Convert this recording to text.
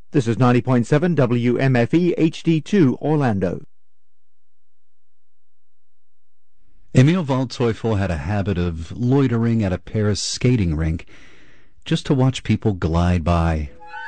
This is 90.7 WMFE HD2 Orlando. Emil Waldteufel had a habit of loitering at a Paris skating rink just to watch people glide by.